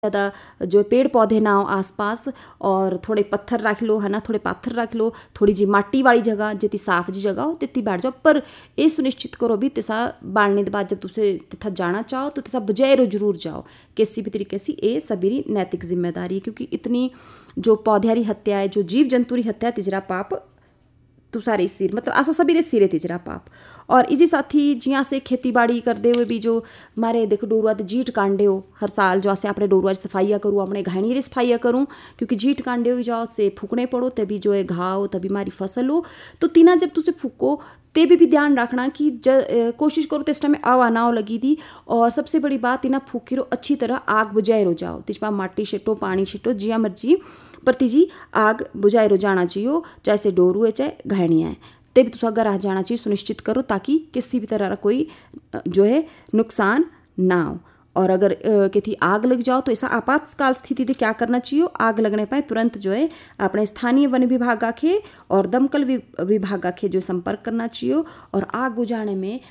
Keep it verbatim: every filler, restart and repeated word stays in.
ज़्यादा जो पेड़ पौधे ना हो आसपास, और थोड़े पत्थर रख लो है ना, थोड़े पत्थर रख लो, थोड़ी जी माटी वाली जगह जितनी साफ जी जगह हो तितनी बैठ जाओ। पर ये सुनिश्चित करो भी तिसा बाढ़ने के बाद जब तुसे तिथा जाना चाहो तो तिसा बुझेरो जरूर जाओ किसी भी तरीके से। ये सभी नैतिक जिम्मेदारी है, क्योंकि इतनी जो पौध्यारी हत्या है, जो जीव जंतु री हत्या तिजरा पाप तू सारे सिर मतलब आसा सभी रे सिरे तिजरा पाप। और इजी साथी जिया से खेती बाड़ी करते हुए भी जो मारे देखो डोरुआ तो जीट कांडे हो हर साल जो आसे अपने डोरुआ सफाइया करूँ, अपने घाणी री सफाइया करूँ, क्योंकि जीट कांडे हो जाओ से फूकने पड़ो तभी जो है घाव तभी मारी फसल हो। तो तीना जब तुसे फूको ते भी, भी ध्यान रखना कि ज कोशिश करो तो इस टाइम में आवा ना हो लगी थी। और सबसे बड़ी बात इना फूकी रो अच्छी तरह आग बुझाए रो जाओ, तिजपा माटी छिटो पानी छिटो जिया मर्जी पर जी आग बुझाए रो जाना चाहिए, चाहे से डोरू है चाहे घाणियाँ है, ते भी तुसा घर आ जाना चाहिए सुनिश्चित करो ताकि किसी भी तरह का कोई जो है नुकसान ना हो। और अगर किसी आग लग जाओ तो ऐसा आपातकाल स्थिति में क्या करना चाहिए, आग लगने पर तुरंत जो है अपने स्थानीय वन विभाग के और दमकल विभाग के जो संपर्क करना चाहिए। और आग बुझाने में